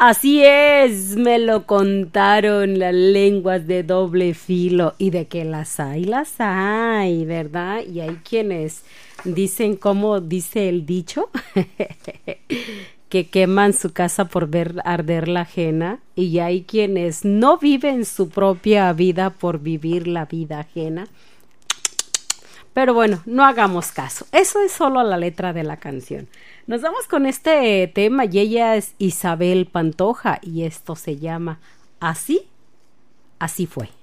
Así es, me lo contaron las lenguas de doble filo y de que las hay, ¿verdad? Y hay quienes dicen, como dice el dicho, que queman su casa por ver arder la ajena y hay quienes no viven su propia vida por vivir la vida ajena. Pero bueno, no hagamos caso. Eso es solo la letra de la canción. Nos vamos con este tema y ella es Isabel Pantoja y esto se llama Así, así fue.